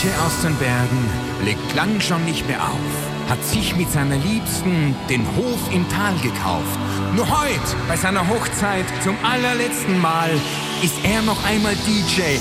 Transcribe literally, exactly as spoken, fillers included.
J aus den Bergen legt lang schon nicht mehr auf, hat sich mit seiner Liebsten den Hof im Tal gekauft. Nur heute, bei seiner Hochzeit, zum allerletzten Mal, ist er noch einmal D J